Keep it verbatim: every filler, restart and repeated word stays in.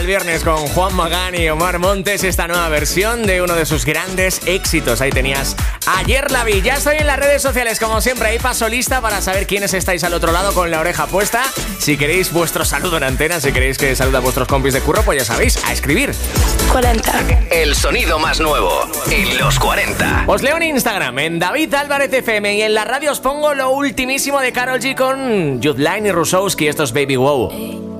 El viernes con Juan Magán y Omar Montes, esta nueva versión de uno de sus grandes éxitos. Ahí tenías Ayer la vi. Ya estoy en las redes sociales, como siempre, ahí paso lista para saber quiénes estáis al otro lado con la oreja puesta. Si queréis vuestro saludo en antena, si queréis que salude a vuestros compis de curro, pues ya sabéis, a escribir. cuarenta. El sonido más nuevo en los cuarenta. Os leo en Instagram, en David Álvarez F M, y en la radio os pongo lo ultimísimo de Karol G con Jude Line y Rusowski. Esto es Baby Wow.